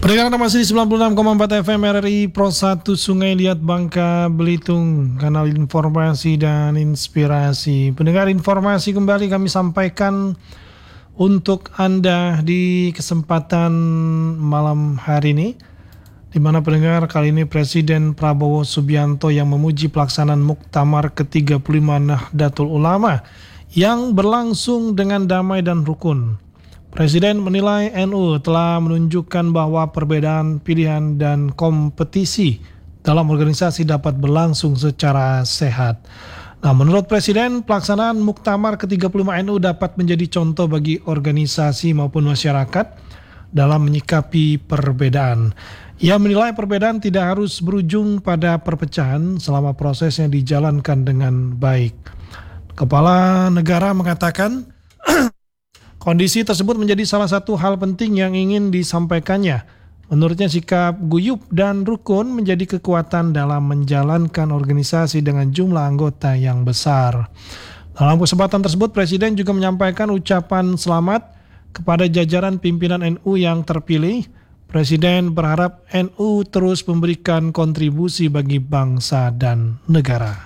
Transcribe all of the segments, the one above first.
Pendengar masih di 96,4 FM RRI Pro 1 Sungai Liat Bangka Belitung, kanal informasi dan inspirasi. Pendengar, informasi kembali kami sampaikan untuk Anda di kesempatan malam hari ini, di mana pendengar kali ini Presiden Prabowo Subianto yang memuji pelaksanaan Muktamar ke-35 Nahdlatul Ulama yang berlangsung dengan damai dan rukun. Presiden menilai NU telah menunjukkan bahwa perbedaan pilihan dan kompetisi dalam organisasi dapat berlangsung secara sehat. Nah, menurut Presiden, pelaksanaan Muktamar ke-35 NU dapat menjadi contoh bagi organisasi maupun masyarakat dalam menyikapi perbedaan. Ia menilai perbedaan tidak harus berujung pada perpecahan selama prosesnya dijalankan dengan baik. Kepala negara mengatakan, kondisi tersebut menjadi salah satu hal penting yang ingin disampaikannya. Menurutnya sikap guyup dan rukun menjadi kekuatan dalam menjalankan organisasi dengan jumlah anggota yang besar. Dalam kesempatan tersebut, Presiden juga menyampaikan ucapan selamat kepada jajaran pimpinan NU yang terpilih. Presiden berharap NU terus memberikan kontribusi bagi bangsa dan negara.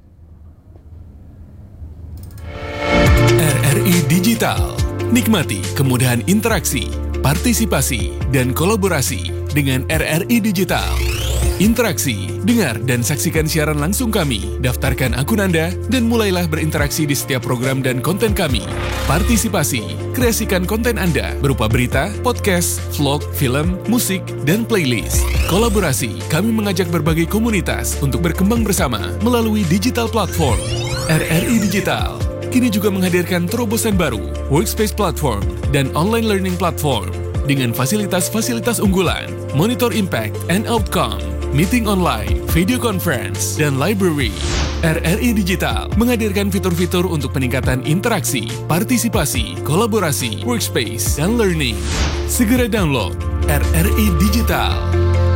RRI Digital. Nikmati kemudahan interaksi, partisipasi, dan kolaborasi dengan RRI Digital. Interaksi, dengar, dan saksikan siaran langsung kami. Daftarkan akun Anda dan mulailah berinteraksi di setiap program dan konten kami. Partisipasi, kreasikan konten Anda berupa berita, podcast, vlog, film, musik, dan playlist. Kolaborasi, kami mengajak berbagai komunitas untuk berkembang bersama melalui digital platform. RRI Digital kini juga menghadirkan terobosan baru, workspace platform, dan online learning platform dengan fasilitas-fasilitas unggulan, monitor impact and outcome, meeting online, video conference, dan library. RRI Digital menghadirkan fitur-fitur untuk peningkatan interaksi, partisipasi, kolaborasi, workspace, dan learning. Segera download RRI Digital.